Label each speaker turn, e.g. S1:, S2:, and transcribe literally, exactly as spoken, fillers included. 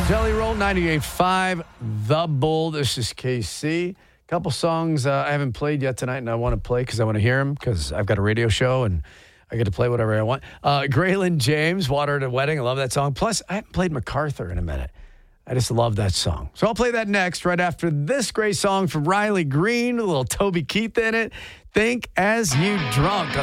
S1: Jelly Roll, ninety-eight point five, The Bull. This is K C. Couple songs uh, I haven't played yet tonight, and I want to play because I want to hear them because I've got a radio show, and I get to play whatever I want. Uh, Graylin James, Water at a Wedding. I love that song. Plus, I haven't played MacArthur in a minute. I just love that song. So I'll play that next, right after this great song from Riley Green, a little Toby Keith in it. Think As You Drunk.